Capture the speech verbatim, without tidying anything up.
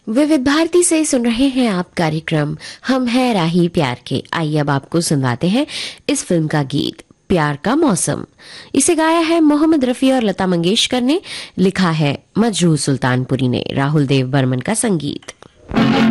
विविध भारती से सुन रहे हैं आप कार्यक्रम हम है राही प्यार के। आइए अब आपको सुनवाते हैं इस फिल्म का गीत प्यार का मौसम। इसे गाया है मोहम्मद रफी और लता मंगेशकर ने, लिखा है मजरूह सुल्तानपुरी ने, राहुल देव बर्मन का संगीत।